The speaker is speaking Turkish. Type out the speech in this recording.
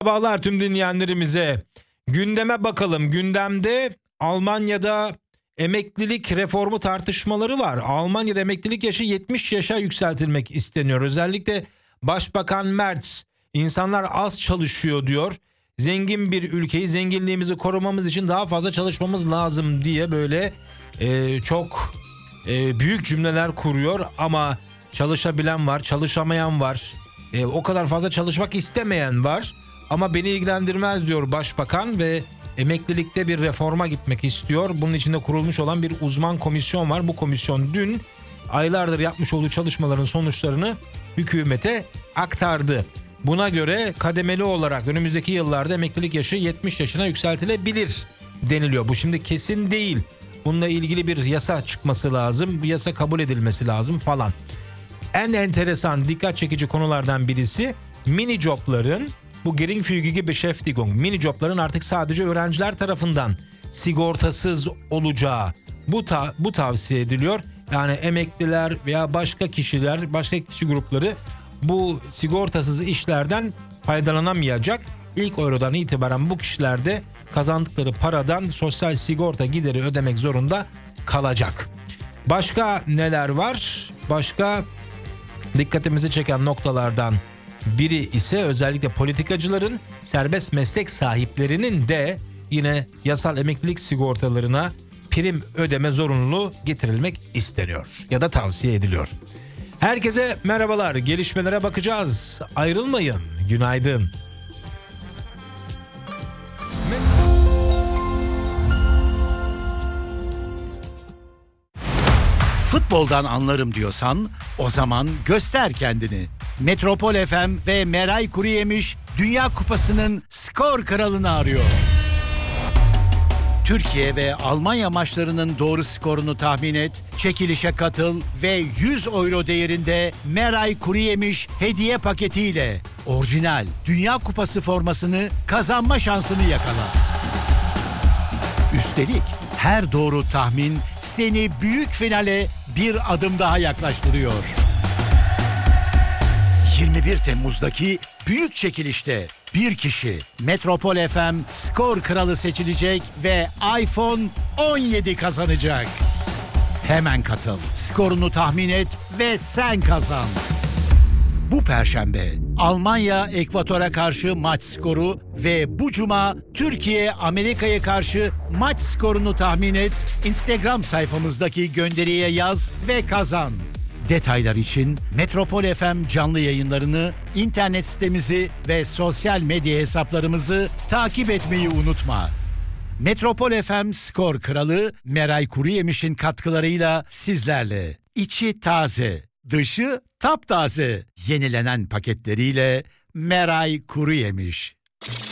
Merhabalar tüm dinleyenlerimize. Gündeme bakalım. Gündemde Almanya'da emeklilik reformu tartışmaları var. Almanya'da emeklilik yaşı 70 yaşa yükseltilmek isteniyor. Özellikle Başbakan Merz, insanlar az çalışıyor diyor. Zengin bir ülkeyi, zenginliğimizi korumamız için daha fazla çalışmamız lazım diye böyle çok büyük cümleler kuruyor. Ama çalışabilen var, çalışamayan var. O kadar fazla çalışmak istemeyen var. Ama beni ilgilendirmez diyor başbakan ve emeklilikte bir reforma gitmek istiyor. Bunun içinde kurulmuş olan bir uzman komisyon var. Bu komisyon dün aylardır yapmış olduğu çalışmaların sonuçlarını hükümete aktardı. Buna göre kademeli olarak önümüzdeki yıllarda emeklilik yaşı 70 yaşına yükseltilebilir deniliyor. Bu şimdi kesin değil. Bununla ilgili bir yasa çıkması lazım. Bu yasa kabul edilmesi lazım falan. En enteresan, dikkat çekici konulardan birisi mini jobların, bu geringfügige Beschäftigung, mini jobların artık sadece öğrenciler tarafından sigortasız olacağı bu tavsiye ediliyor. Yani emekliler veya başka kişiler, başka kişi grupları bu sigortasız işlerden faydalanamayacak. İlk eurodan itibaren bu kişiler de kazandıkları paradan sosyal sigorta gideri ödemek zorunda kalacak. Başka neler var? Başka dikkatimizi çeken noktalardan biri ise özellikle politikacıların, serbest meslek sahiplerinin de yine yasal emeklilik sigortalarına prim ödeme zorunluluğu getirilmek isteniyor ya da tavsiye ediliyor. Herkese merhabalar, gelişmelere bakacağız. Ayrılmayın, günaydın. Futboldan anlarım diyorsan o zaman göster kendini. Metropol FM ve Meray Kuruyemiş Dünya Kupası'nın skor kralını arıyor. Türkiye ve Almanya maçlarının doğru skorunu tahmin et, çekilişe katıl ve 100 euro değerinde Meray Kuruyemiş hediye paketiyle orijinal Dünya Kupası formasını kazanma şansını yakala. Üstelik her doğru tahmin seni büyük finale bir adım daha yaklaştırıyor. 21 Temmuz'daki büyük çekilişte bir kişi Metropol FM skor kralı seçilecek ve iPhone 17 kazanacak. Hemen katıl, skorunu tahmin et ve sen kazan. Bu Perşembe Almanya Ekvator'a karşı maç skoru ve bu Cuma Türkiye Amerika'ya karşı maç skorunu tahmin et. Instagram sayfamızdaki gönderiye yaz ve kazan. Detaylar için Metropol FM canlı yayınlarını, internet sitemizi ve sosyal medya hesaplarımızı takip etmeyi unutma. Metropol FM skor kralı Meray Kuruyemiş'in katkılarıyla sizlerle. İçi taze, dışı taptaze, yenilenen paketleriyle Meray Kuruyemiş.